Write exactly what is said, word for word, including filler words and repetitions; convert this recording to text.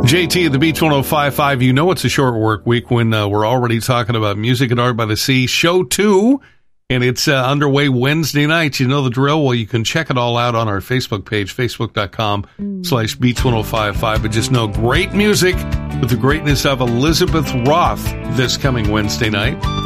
J T at the Beach one oh five point five. You know it's a short work week when uh, we're already talking about Music and Art by the Sea, show two, and it's uh, underway Wednesday night. You know the drill. Well, you can check it all out on our Facebook page, facebook.com slash Beach 1055. But just know great music with the greatness of Elizabeth Roth this coming Wednesday night.